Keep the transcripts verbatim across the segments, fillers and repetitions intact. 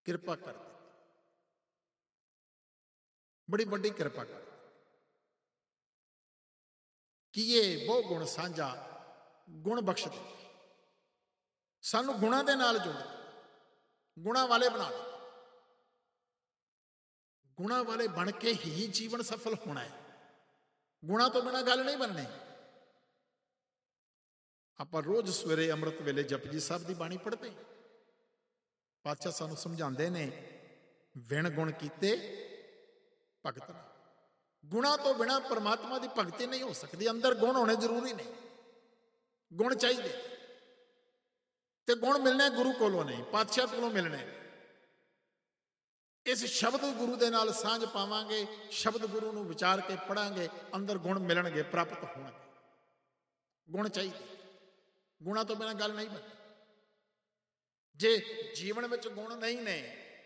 ਕਿਰਪਾ ਕਰ ਦਿੱਤੀ, ਬੜੀ ਵੱਡੀ ਕਿਰਪਾ ਕਰ ਕੀਏ ਬਹੁ ਗੁਣ ਸਾਂਝਾ, ਗੁਣ ਬਖਸ਼ ਦਿੱਤੇ, ਸਾਨੂੰ ਗੁਣਾਂ ਦੇ ਨਾਲ ਜੋੜ ਦਿੱਤਾ, ਗੁਣਾਂ ਵਾਲੇ ਬਣਾ ਦਿੱਤਾ। ਗੁਣਾਂ ਵਾਲੇ ਬਣ ਕੇ ਹੀ ਜੀਵਨ ਸਫਲ ਹੋਣਾ ਹੈ, ਗੁਣਾਂ ਤੋਂ ਬਿਨਾਂ ਗੱਲ ਨਹੀਂ ਬਣਨੀ। ਆਪਾਂ ਰੋਜ਼ ਸਵੇਰੇ ਅੰਮ੍ਰਿਤ ਵੇਲੇ ਜਪਜੀ ਸਾਹਿਬ ਦੀ ਬਾਣੀ ਪੜ੍ਹਦੇ, ਪਾਤਸ਼ਾਹ ਸਾਨੂੰ ਸਮਝਾਉਂਦੇ ਨੇ ਵਿਣ ਗੁਣ ਕੀਤੇ ਭਗਤ ਨੇ। ਗੁਣਾਂ ਤੋਂ ਬਿਨਾਂ ਪਰਮਾਤਮਾ ਦੀ ਭਗਤੀ ਨਹੀਂ ਹੋ ਸਕਦੀ। ਅੰਦਰ ਗੁਣ ਹੋਣੇ ਜ਼ਰੂਰੀ ਨੇ, ਗੁਣ ਚਾਹੀਦੇ, ਤੇ ਗੁਣ ਮਿਲਣੇ ਗੁਰੂ ਕੋਲੋਂ ਨਹੀਂ, ਪਾਤਸ਼ਾਹ ਕੋਲੋਂ ਮਿਲਣੇ। ਇਸ ਸ਼ਬਦ ਗੁਰੂ ਦੇ ਨਾਲ ਸਾਂਝ ਪਾਵਾਂਗੇ, ਸ਼ਬਦ ਗੁਰੂ ਨੂੰ ਵਿਚਾਰ ਕੇ ਪੜਾਂਗੇ, ਅੰਦਰ ਗੁਣ ਮਿਲਣਗੇ, ਪ੍ਰਾਪਤ ਹੋਣਗੇ। ਗੁਣ ਚਾਹੀਦੇ, ਗੁਣਾਂ ਤੋਂ ਬਿਨਾਂ ਗੱਲ ਨਹੀਂ ਬਣਦੀ। ਜੇ ਜੀਵਨ ਵਿੱਚ ਗੁਣ ਨਹੀਂ ਨੇ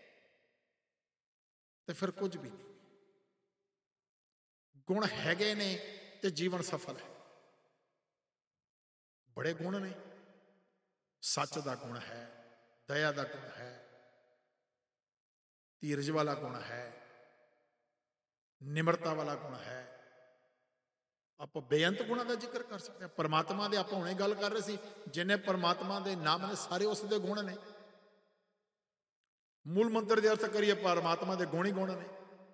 ਤੇ ਫਿਰ ਕੁਝ ਵੀ ਨਹੀਂ। ਗੁਣ ਹੈਗੇ ਨੇ ਤੇ ਜੀਵਨ ਸਫਲ ਹੈ। ਬੜੇ ਗੁਣ ਨੇ, ਸੱਚ ਦਾ ਗੁਣ ਹੈ, ਦਇਆ ਦਾ ਗੁਣ ਹੈ, ਧੀਰਜ ਵਾਲਾ ਗੁਣ ਹੈ, ਨਿਮਰਤਾ ਵਾਲਾ ਗੁਣ ਹੈ। ਆਪਾਂ ਬੇਅੰਤ ਗੁਣਾਂ ਦਾ ਜ਼ਿਕਰ ਕਰ ਸਕਦੇ ਹਾਂ। ਪਰਮਾਤਮਾ ਦੇ ਆਪਾਂ ਹੁਣੇ ਗੱਲ ਕਰ ਰਹੇ ਸੀ, ਜਿੰਨੇ ਪਰਮਾਤਮਾ ਦੇ ਨਾਮ ਨੇ ਸਾਰੇ ਉਸ ਦੇ ਗੁਣ ਨੇ। ਮੂਲ ਮੰਤਰ ਦੇ ਅਰਥ ਕਰੀਏ, ਪਰਮਾਤਮਾ ਦੇ ਗੁਣ ਹੀ ਗੁਣ ਨੇ।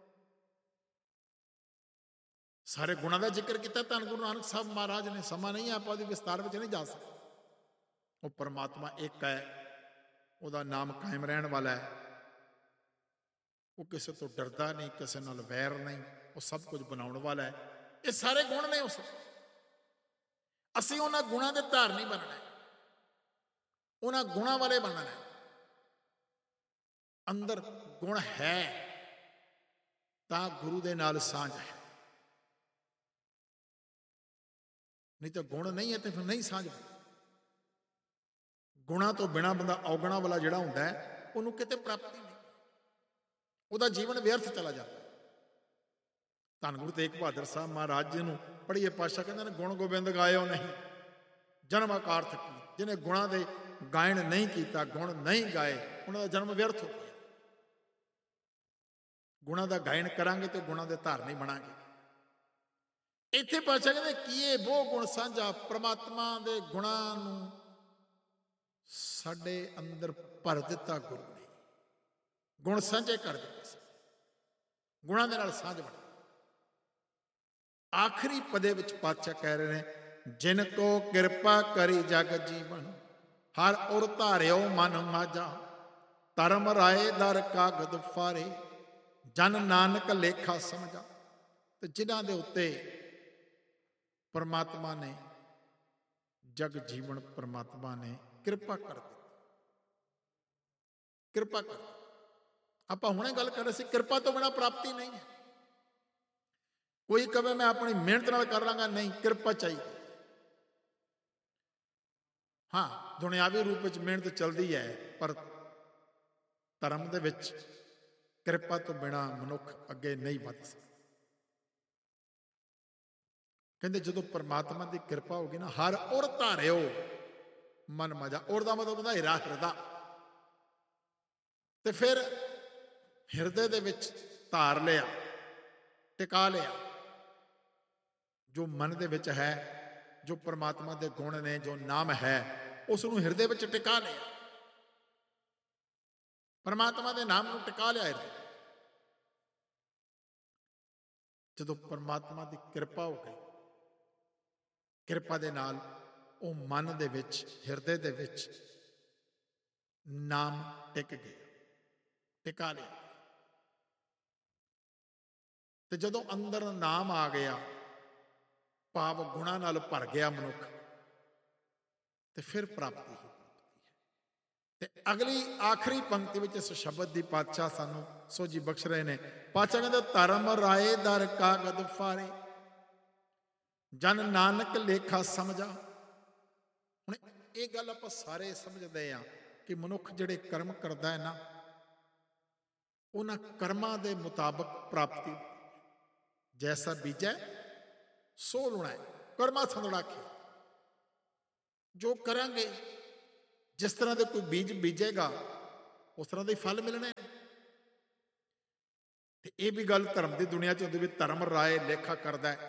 ਸਾਰੇ ਗੁਣਾਂ ਦਾ ਜ਼ਿਕਰ ਕੀਤਾ ਧੰਨ ਗੁਰੂ ਨਾਨਕ ਸਾਹਿਬ ਮਹਾਰਾਜ ਨੇ। ਸਮਾਂ ਨਹੀਂ, ਆਪਾਂ ਉਹਦੀ ਵਿਸਤਾਰ ਵਿੱਚ ਨਹੀਂ ਜਾ ਸਕਦੇ। ਉਹ ਪਰਮਾਤਮਾ ਇੱਕ ਹੈ, ਉਹਦਾ ਨਾਮ ਕਾਇਮ ਰਹਿਣ ਵਾਲਾ ਹੈ। ਉਹ ਕਿਸੇ ਤੋਂ ਡਰਦਾ ਨਹੀਂ, ਕਿਸੇ ਨਾਲ ਵੈਰ ਨਹੀਂ, ਉਹ ਸਭ ਕੁਝ ਬਣਾਉਣ ਵਾਲਾ ਹੈ। ਇਹ ਸਾਰੇ ਗੁਣ ਨੇ ਉਸ। ਅਸੀਂ ਉਹਨਾਂ ਗੁਣਾਂ ਦੇ ਧਾਰਨੀ ਬਣਨਾ, ਉਹਨਾਂ ਗੁਣਾਂ ਵਾਲੇ ਬਣਨਾ। ਅੰਦਰ ਗੁਣ ਹੈ ਤਾਂ ਗੁਰੂ ਦੇ ਨਾਲ ਸਾਂਝ ਹੈ, ਨਹੀਂ ਤਾਂ ਗੁਣ ਨਹੀਂ ਹੈ ਤੇ ਫਿਰ ਨਹੀਂ ਸਾਂਝ। ਗੁਣਾਂ ਤੋਂ ਬਿਨਾਂ ਬੰਦਾ ਔਗਣਾ ਵਾਲਾ ਜਿਹੜਾ ਹੁੰਦਾ ਹੈ, ਉਹਨੂੰ ਕਿਤੇ ਪ੍ਰਾਪਤੀ ਨਹੀਂ, ਉਹਦਾ ਜੀਵਨ ਵਿਅਰਥ ਚਲਾ ਜਾਂਦਾ। ਧੰਨ ਗੁਰੂ ਤੇਗ ਬਹਾਦਰ ਸਾਹਿਬ ਮਹਾਰਾਜ ਜੀ ਨੂੰ ਪੜ੍ਹੀਏ, ਪਾਤਸ਼ਾਹ ਕਹਿੰਦੇ ਨੇ ਗੁਣ ਗੋਬਿੰਦ ਗਾਇਓ ਨਹੀਂ ਜਨਮ ਆਕਾਰ ਥਕੀ। ਜਿਹਨੇ ਗੁਣਾਂ ਦੇ ਗਾਇਨ ਨਹੀਂ ਕੀਤਾ, ਗੁਣ ਨਹੀਂ ਗਾਏ, ਉਹਨਾਂ ਦਾ ਜਨਮ ਵਿਅਰਥ ਹੋ ਗਿਆ। ਗੁਣਾਂ ਦਾ ਗਾਇਨ ਕਰਾਂਗੇ ਤੇ ਗੁਣਾਂ ਦੇ ਧਾਰਨੀ ਬਣਾਂਗੇ। ਇੱਥੇ ਪਾਤਸ਼ਾਹ ਕਹਿੰਦੇ ਕੀਏ ਬਹੁ ਗੁਣ ਸਾਂਝਾ, ਪ੍ਰਮਾਤਮਾ ਦੇ ਗੁਣਾਂ ਨੂੰ ਸਾਡੇ ਅੰਦਰ ਭਰ ਦਿੱਤਾ ਗੁਰੂ ਨੇ, ਗੁਣ ਸਾਂਝੇ ਕਰ ਦਿੱਤੇ, ਗੁਣਾਂ ਦੇ ਨਾਲ ਸਾਂਝ ਬਣ। ਆਖਰੀ ਪਦੇ ਵਿੱਚ ਪਾਤਸ਼ਾਹ ਕਹਿ ਰਹੇ ਨੇ, ਜਿਨ ਕੋ ਕਿਰਪਾ ਕਰੀ ਜਗ ਜੀਵਨ, ਹਰ ਉਰ ਧਾਰਿਓ ਮਨ ਮਾਝਾ, ਧਰਮ ਰਾਏ ਦਰ ਕਾਗਦ ਫਾਰੇ, ਜਨ ਨਾਨਕ ਲੇਖਾ ਸਮਝਾ। ਤੇ ਜਿਨ੍ਹਾਂ ਦੇ ਉੱਤੇ ਪਰਮਾਤਮਾ ਨੇ, ਜਗ ਜੀਵਨ ਪਰਮਾਤਮਾ ਨੇ ਕਿਰਪਾ ਕਰ ਦਿੱਤੀ, ਕਿਰਪਾ ਕਰ। ਆਪਾਂ ਹੁਣੇ ਗੱਲ ਕਰ ਰਹੇ ਸੀ, ਕਿਰਪਾ ਤੋਂ ਬਿਨਾਂ ਪ੍ਰਾਪਤੀ ਨਹੀਂ ਹੈ। ਕੋਈ ਕਵੇ ਮੈਂ ਆਪਣੀ ਮਿਹਨਤ ਨਾਲ ਕਰ ਲਾਂਗਾ, ਨਹੀਂ, ਕਿਰਪਾ ਚਾਹੀਦੀ। ਹਾਂ, ਦੁਨਿਆਵੀ ਰੂਪ ਵਿੱਚ ਮਿਹਨਤ ਚੱਲਦੀ ਹੈ, ਪਰ ਧਰਮ ਦੇ ਵਿੱਚ ਕਿਰਪਾ ਤੋਂ ਬਿਨਾਂ ਮਨੁੱਖ ਅੱਗੇ ਨਹੀਂ ਵੱਧ ਸਕਦਾ। ਕਹਿੰਦੇ ਜਦੋਂ ਪਰਮਾਤਮਾ ਦੀ ਕਿਰਪਾ ਹੋਗੀ ਨਾ, ਹਰ ਉਰ ਧਾਰਿਓ ਮਨ ਮਾਝਾ। ਉਰ ਦਾ ਮਤਲਬ ਹੁੰਦਾ ਹਿਰਾ, ਹਿਰਦਾ। ਤੇ ਫਿਰ ਹਿਰਦੇ ਦੇ ਵਿੱਚ ਧਾਰ ਲਿਆ, ਟਿਕਾ ਲਿਆ। ਜੋ ਮਨ ਦੇ ਵਿੱਚ ਹੈ, ਜੋ ਪਰਮਾਤਮਾ ਦੇ ਗੁਣ ਨੇ, ਜੋ ਨਾਮ ਹੈ, ਉਸ ਨੂੰ ਹਿਰਦੇ ਵਿੱਚ ਟਿਕਾ ਲਿਆ। ਪਰਮਾਤਮਾ ਦੇ ਨਾਮ ਨੂੰ ਟਿਕਾ ਲਿਆ ਹਿਰਦੇ। ਜਦੋਂ ਪਰਮਾਤਮਾ ਦੀ ਕਿਰਪਾ ਹੋ ਗਈ, ਕਿਰਪਾ ਦੇ ਨਾਲ ਉਹ ਮਨ ਦੇ ਵਿੱਚ, ਹਿਰਦੇ ਦੇ ਵਿੱਚ ਨਾਮ ਟਿਕ ਗਿਆ, ਟਿਕਾ ਲਿਆ। ਤੇ ਜਦੋਂ ਅੰਦਰ ਨਾਮ ਆ ਗਿਆ, ਭਾਵ ਗੁਣਾਂ ਨਾਲ ਭਰ ਗਿਆ ਮਨੁੱਖ, ਤੇ ਫਿਰ ਪ੍ਰਾਪਤੀ ਹੀ ਪ੍ਰਾਪਤੀ ਹੈ। ਤੇ ਅਗਲੀ ਆਖਰੀ ਪੰਕਤੀ ਵਿੱਚ ਇਸ ਸ਼ਬਦ ਦੀ ਪਾਤਸ਼ਾਹ ਸਾਨੂੰ ਸੋਝੀ ਬਖਸ਼ ਰਹੇ ਨੇ। ਪਾਤਸ਼ਾਹ ਕਹਿੰਦੇ ਧਰਮ ਰਾਏ ਦਰ ਕਾਗਦ ਫਾਰੇ, ਜਨ ਨਾਨਕ ਲੇਖਾ ਸਮਝਾ। ਹੁਣ ਇਹ ਗੱਲ ਆਪਾਂ ਸਾਰੇ ਸਮਝਦੇ ਹਾਂ ਕਿ ਮਨੁੱਖ ਜਿਹੜੇ ਕਰਮ ਕਰਦਾ ਹੈ ਨਾ, ਉਹਨਾਂ ਕਰਮਾਂ ਦੇ ਮੁਤਾਬਕ ਪ੍ਰਾਪਤੀ। ਜੈਸਾ ਬੀਜੈ ਸੋ ਲੁਣਾ ਹੈ, ਕਰਮਾ ਸੰਦੜਾ ਕੇ। ਜੋ ਕਰਾਂਗੇ, ਜਿਸ ਤਰ੍ਹਾਂ ਦੇ ਕੋਈ ਬੀਜ ਬੀਜੇਗਾ, ਉਸ ਤਰ੍ਹਾਂ ਦੇ ਹੀ ਫਲ ਮਿਲਣੇ ਨੇ। ਤੇ ਇਹ ਵੀ ਗੱਲ ਧਰਮ ਦੀ ਦੁਨੀਆ 'ਚ ਹੁੰਦੀ ਵੀ ਧਰਮ ਰਾਏ ਲੇਖਾ ਕਰਦਾ ਹੈ।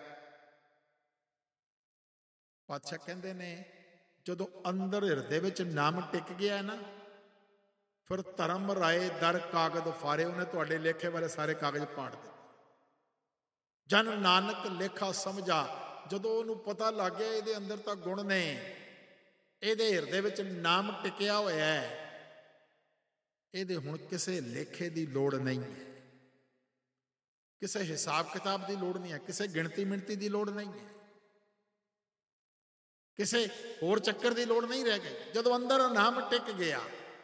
ਪਾਤਸ਼ਾਹ ਕਹਿੰਦੇ ਨੇ ਜਦੋਂ ਅੰਦਰ ਹਿਰਦੇ ਵਿੱਚ ਨਾਮ ਟਿਕ ਗਿਆ ਨਾ, ਫਿਰ ਧਰਮ ਰਾਏ ਦਰ ਕਾਗਜ਼ ਫਾਰੇ, ਉਹਨੇ ਤੁਹਾਡੇ ਲੇਖੇ ਵਾਲੇ ਸਾਰੇ ਕਾਗਜ਼ ਪਾੜ ਦਿੱਤੇ। ਜਨ ਨਾਨਕ ਲੇਖਾ ਸਮਝਾ, ਜਦੋਂ ਉਹਨੂੰ ਪਤਾ ਲੱਗ ਗਿਆ ਇਹਦੇ ਅੰਦਰ ਤਾਂ ਗੁਣ ਨੇ, ਇਹਦੇ ਹਿਰਦੇ ਵਿੱਚ ਨਾਮ ਟਿਕਿਆ ਹੋਇਆ ਹੈ, ਇਹਦੇ ਹੁਣ ਕਿਸੇ ਲੇਖੇ ਦੀ ਲੋੜ ਨਹੀਂ ਹੈ, ਕਿਸੇ ਹਿਸਾਬ ਕਿਤਾਬ ਦੀ ਲੋੜ ਨਹੀਂ ਹੈ, ਕਿਸੇ ਗਿਣਤੀ ਮਿਣਤੀ ਦੀ ਲੋੜ ਨਹੀਂ ਹੈ, ਕਿਸੇ ਹੋਰ ਚੱਕਰ ਦੀ ਲੋੜ ਨਹੀਂ ਰਹਿ ਗਈ। ਜਦੋਂ ਅੰਦਰ ਨਾਮ ਟਿਕ ਗਿਆ,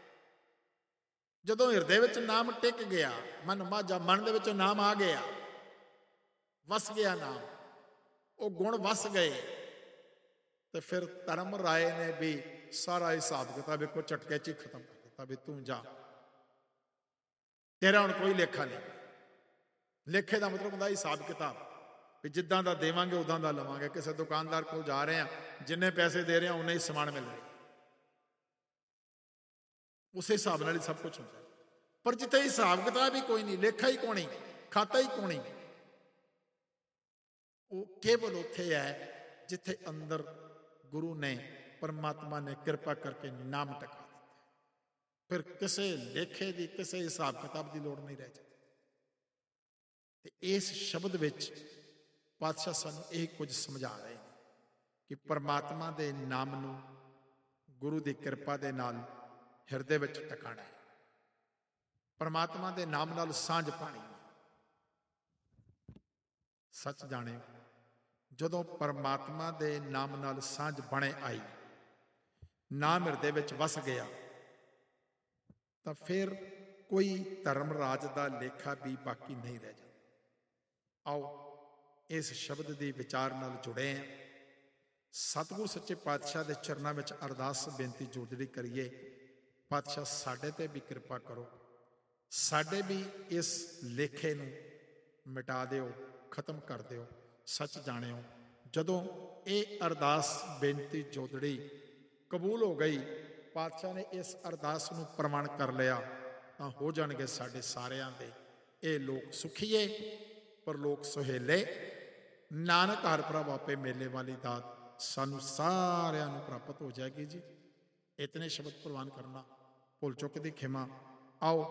ਜਦੋਂ ਹਿਰਦੇ ਵਿੱਚ ਨਾਮ ਟਿਕ ਗਿਆ, ਮਨ ਮਾਝਾ ਮਨ ਦੇ ਵਿੱਚ ਨਾਮ ਆ ਗਿਆ, ਵਸ ਗਿਆ ਨਾਮ, ਉਹ ਗੁਣ ਵਸ ਗਏ, ਤੇ ਫਿਰ ਧਰਮ ਰਾਏ ਨੇ ਵੀ ਸਾਰਾ ਹਿਸਾਬ ਕਿਤਾਬ ਇੱਕੋ ਝਟਕੇ 'ਚ ਹੀ ਖਤਮ ਕਰ ਦਿੱਤਾ ਵੀ ਤੂੰ ਜਾ, ਤੇਰਾ ਹੁਣ ਕੋਈ ਲੇਖਾ ਨਹੀਂ। ਲੇਖੇ ਦਾ ਮਤਲਬ ਹੁੰਦਾ ਹਿਸਾਬ ਕਿਤਾਬ, ਵੀ ਜਿੱਦਾਂ ਦਾ ਦੇਵਾਂਗੇ ਉਦਾਂ ਦਾ ਲਵਾਂਗੇ। ਕਿਸੇ ਦੁਕਾਨਦਾਰ ਕੋਲ ਜਾ ਰਹੇ ਹਾਂ, ਜਿੰਨੇ ਪੈਸੇ ਦੇ ਰਹੇ ਹਾਂ ਉਨੇ ਹੀ ਸਮਾਨ ਮਿਲ ਰਿਹਾ, ਉਸੇ ਹਿਸਾਬ ਨਾਲ ਹੀ ਸਭ ਕੁਝ ਹੁੰਦਾ। ਪਰ ਜਿੱਥੇ ਹਿਸਾਬ ਕਿਤਾਬ ਹੀ ਕੋਈ ਨਹੀਂ, ਲੇਖਾ ਹੀ ਕੋਈ ਨਹੀਂ, ਖਾਤਾ ਹੀ ਕੋਈ ਨਹੀਂ, ਉਹ ਕੇਵਲ ਉੱਥੇ ਹੈ ਜਿੱਥੇ ਅੰਦਰ ਗੁਰੂ ਨੇ, ਪਰਮਾਤਮਾ ਨੇ ਕਿਰਪਾ ਕਰਕੇ ਨਾਮ ਟਿਕਾ ਦਿੱਤਾ। ਫਿਰ ਕਿਸੇ ਲੇਖੇ ਦੀ, ਕਿਸੇ ਹਿਸਾਬ ਕਿਤਾਬ ਦੀ ਲੋੜ ਨਹੀਂ ਰਹਿ ਜਾਂਦੀ। ਤੇ ਇਸ ਸ਼ਬਦ ਵਿੱਚ ਪਾਤਸ਼ਾਹ ਸਾਨੂੰ ਇਹ ਕੁਝ ਸਮਝਾ ਰਹੇ ਨੇ ਕਿ ਪਰਮਾਤਮਾ ਦੇ ਨਾਮ ਨੂੰ ਗੁਰੂ ਦੀ ਕਿਰਪਾ ਦੇ ਨਾਲ ਹਿਰਦੇ ਵਿੱਚ ਟਿਕਾਣਾ ਹੈ, ਪਰਮਾਤਮਾ ਦੇ ਨਾਮ ਨਾਲ ਸਾਂਝ ਪਾਣੀ ਹੈ। ਸੱਚ ਜਾਣਿਓ, ਜਦੋਂ ਪਰਮਾਤਮਾ ਦੇ ਨਾਮ ਨਾਲ ਸਾਂਝ ਬਣੇ ਆਈ, ਨਾਮ ਹਿਰਦੇ ਵਿੱਚ ਵਸ ਗਿਆ, ਤਾਂ ਫਿਰ ਕੋਈ ਧਰਮ ਰਾਜ ਦਾ ਲੇਖਾ ਵੀ ਬਾਕੀ ਨਹੀਂ ਰਹਿ ਜਾਂਦਾ। ਆਓ ਇਸ ਸ਼ਬਦ ਦੀ ਵਿਚਾਰ ਨਾਲ ਜੁੜੇ ਹਾਂ। ਸਤਿਗੁਰ ਸੱਚੇ ਪਾਤਸ਼ਾਹ ਦੇ ਚਰਨਾਂ ਵਿੱਚ ਅਰਦਾਸ ਬੇਨਤੀ ਜੋੜਦੀ ਕਰੀਏ, ਪਾਤਸ਼ਾਹ ਸਾਡੇ ਤੇ ਵੀ ਕਿਰਪਾ ਕਰੋ, ਸਾਡੇ ਵੀ ਇਸ ਲੇਖੇ ਨੂੰ ਮਿਟਾ ਦਿਓ, ਖਤਮ ਕਰ ਦਿਓ। ਸੱਚ ਜਾਣਿਓ, ਜਦੋਂ ਇਹ ਅਰਦਾਸ ਬੇਨਤੀ ਜੋਦੜੀ ਕਬੂਲ ਹੋ ਗਈ, ਪਾਤਸ਼ਾਹ ਨੇ ਇਸ ਅਰਦਾਸ ਨੂੰ ਪ੍ਰਵਾਨ ਕਰ ਲਿਆ, ਤਾਂ ਹੋ ਜਾਣਗੇ ਸਾਡੇ ਸਾਰਿਆਂ ਦੇ ਇਹ ਲੋਕ ਸੁਖੀਏ, ਪਰਲੋਕ ਸੁਹੇਲੇ। ਨਾਨਕ ਹਰ ਪ੍ਰਭ ਆਪੇ ਮੇਲੇ ਵਾਲੀ ਦਾਤ ਸਾਨੂੰ ਸਾਰਿਆਂ ਨੂੰ ਪ੍ਰਾਪਤ ਹੋ ਜਾਏਗੀ ਜੀ। ਇਤਨੇ ਸ਼ਬਦ ਪ੍ਰਵਾਨ ਕਰਨਾ, ਭੁੱਲ ਚੁੱਕ ਦੀ ਖਿਮਾ। ਆਓ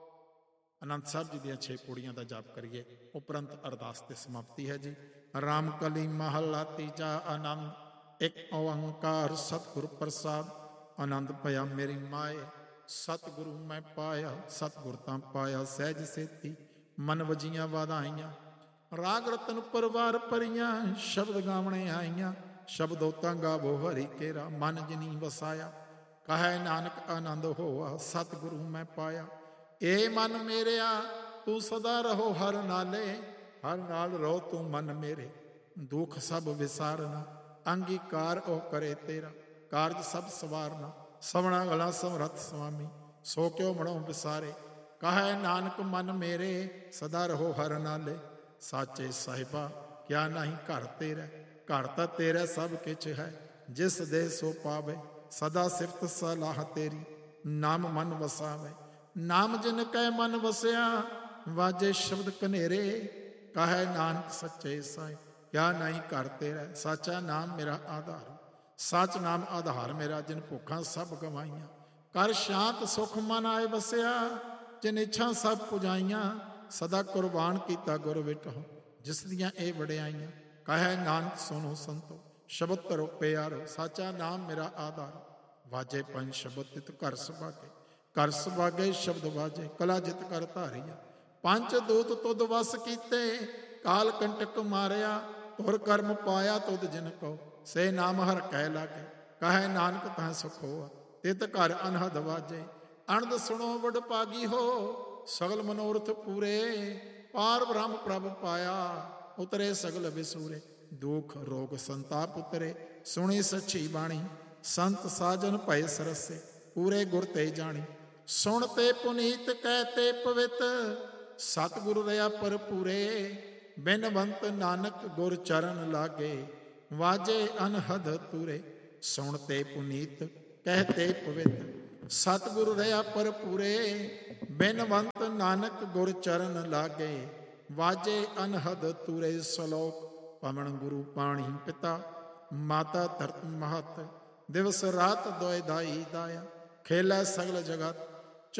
ਆਨੰਦ ਸਾਹਿਬ ਜੀ ਦੀਆਂ ਛੇ ਪੌੜੀਆਂ ਦਾ ਜਾਪ ਕਰੀਏ, ਉਪਰੰਤ ਅਰਦਾਸ ਤੇ ਸਮਾਪਤੀ ਹੈ ਜੀ। ਰਾਮ ਕਲੀ ਮਹਲਾ ਤੀਜਾ ਆਨੰਦ। ਇੱਕ ਓੰਕਾਰ ਸਤਿਗੁਰ ਪ੍ਰਸਾਦ। ਆਨੰਦ ਭਇਆ ਮੇਰੀ ਮਾਏ, ਸਤਿਗੁਰੂ ਮੈਂ ਪਾਇਆ, ਸਤਿਗੁਰ ਤਾਂ ਪਾਇਆ ਸਹਿਜ ਸੇਤੀ। ਮਨ ਵਜੀਆਂ ਵਾਧਾਈਆਂ, ਰਾਗ ਰਤਨ ਪਰਵਾਰ ਭਰੀਆਂ, ਸ਼ਬਦ ਗਾਵਣੇ ਆਈਆਂ। ਸ਼ਬਦੋ ਤਾਂ ਗਾਵੋ ਹਰੀ ਕੇਰਾ, ਮਨ ਜਿਨੀ ਵਸਾਇਆ। ਕਹੈ ਨਾਨਕ ਆਨੰਦ ਹੋਆ, ਸਤਿਗੁਰੂ ਮੈਂ ਪਾਇਆ। ਏ ਮਨ ਮੇਰਿਆ ਤੂੰ ਸਦਾ ਰਹੋ ਹਰ ਨਾਲੇ, ਹਰ ਨਾਲ ਰਹੋ ਤੂੰ ਮਨ ਮੇਰੇ। ਦੁੱਖ ਸਭ ਵਿਸਾਰਨਾ, ਅੰਗੀਕਾਰ ਉਹ ਕਰੇ ਤੇਰਾ। ਕਾਰਜ ਸਭ ਸਵਾਰਨਾ, ਸਵਣਾ ਗਲਾ ਸਮਰੱਥ ਸੁਆਮੀ। ਸੋ ਕਿਉ ਮਣੋ ਵਿਸਾਰੇ, ਕਹੈ ਨਾਨਕ ਮਨ ਮੇਰੇ। ਸਦਾ ਰਹੋ ਹਰ ਨਾਲੇ, ਸਾਚੇ ਸਾਹਿਬਾ ਕਿਆ ਨਹੀਂ ਘਰ ਤੇਰਾ। ਘਰ ਤਾਂ ਤੇਰਾ ਸਭ ਕਿਛ ਹੈ, ਜਿਸ ਦੇ ਸੋ ਪਾਵੇ। ਸਦਾ ਸਿਫਤ ਸਲਾਹ ਤੇਰੀ, ਨਾਮ ਮਨ ਵਸਾਵੇ। ਨਾਮ ਜਿਨ ਕੈ ਮਨ ਵਸਿਆ, ਵਾਜੇ ਸ਼ਬਦ ਕਨੇਰੇ। ਕਹੈ ਨਾਨਕ ਸੱਚੇ ਸਾਈ, ਕਿਆ ਨਹੀਂ ਘਰ ਤੇਰਾ। ਸਾਚਾ ਨਾਮ ਮੇਰਾ ਆਧਾਰ, ਸੱਚ ਨਾਮ ਆਧਾਰ ਮੇਰਾ। ਜਿਨ ਭੁੱਖਾਂ ਸਭ ਗਵਾਈਆਂ, ਕਰ ਸ਼ਾਂਤ ਸੁਖ ਮਨ ਆਏ ਵਸਿਆ। ਜਿਨ ਇੱਛਾ ਸਭ ਪੁਜਾਈਆਂ, ਸਦਾ ਕੁਰਬਾਨ ਕੀਤਾ ਗੁਰ ਵਿਟਹੁ। ਜਿਸ ਦੀਆਂ ਇਹ ਵਡਿਆਈਆਂ, ਕਹੈ ਨਾਨਕ ਸੁਣੋ ਸੰਤੋ। ਸ਼ਬਦ ਧਰੋ ਪਿਆਰੋ, ਸਾਚਾ ਨਾਮ ਮੇਰਾ ਆਧਾਰ। ਵਾਜੇ ਪੰਜ ਸ਼ਬਦ ਤਿਤ ਘਰ ਸੁਭਾਗੇ, ਘਰ ਸੁਭਾਗੇ ਸ਼ਬਦ ਵਾਜੇ। ਕਲਾ ਜਿਤ ਕਰ ਧਾਰੀਆ, ਪੰਜ ਦੂਤ ਤੁਧ ਵਸ ਕੀਤੇ। ਕਾਲ ਕੰਟਕ ਮਾਰਿਆ, ਤੁਰ ਕਰਮ ਪਾਇਆ ਤੁਧ ਜਿਨ ਕੋ। ਸੇ ਨਾਮ ਹਰ ਕਹਿ ਲਾਗੇ, ਕਹੈ ਨਾਨਕ ਤਾਂ ਸੁਖ ਹੋਆ। ਤਿਤ ਘਰ ਅਨਹਦ ਵਾਜੇ, ਅਣਦ ਸੁਣੋ ਵਡ ਭਾਗੀ ਹੋ। ਸਗਲ ਮਨੋਰਥ ਪੂਰੇ, ਪਾਰ ਬ੍ਰਹਮ ਪ੍ਰਭ ਪਾਇਆ। ਉਤਰੇ ਸਗਲ ਵਿਸੂਰੇ, ਦੁਖ ਰੋਗ ਸੰਤਾਪ ਉਤਰੇ। ਸੁਣੀ ਸੱਚੀ ਬਾਣੀ, ਸੰਤ ਸਾਜਨ ਭਏ ਸਰਸੇ। ਪੂਰੇ ਗੁਰ ਤੇ ਜਾਣੀ, ਸੁਣ ਤੇ ਪੁਨੀਤ ਕਹਿ ਤੇ ਪਵਿੱਤ। ਸਤਿਗੁਰ ਰਹਾ ਭਰਪੂਰੇ, ਬਿਨਵੰਤ ਨਾਨਕ ਗੁਰ ਚਰਨ ਲਾਗੇ। ਵਾਜੇ ਅਨਹਦ ਤੁਰੇ, ਸੁਣ ਤੇ ਪੁਨੀਤ ਕਹਿ ਤੇ ਪਵਿੱਤ। ਸਤਿਗੁਰ ਰਹਾ ਭਰਪੂਰੇ, ਬਿਨਵੰਤ ਨਾਨਕ ਗੁਰ ਚਰਨ ਲਾਗੇ। ਵਾਜੇ ਅਨਹਦ ਤੁਰੇ ਸਲੋਕ, ਪਵਨ ਗੁਰੂ ਪਾਣੀ ਪਿਤਾ, ਮਾਤਾ ਧਰਤ ਮਹਤ। ਦਿਵਸ ਰਾਤ ਦੋਇ ਦਾਈ ਦਾਇਆ, ਖੇਲੈ ਸਗਲ ਜਗਤ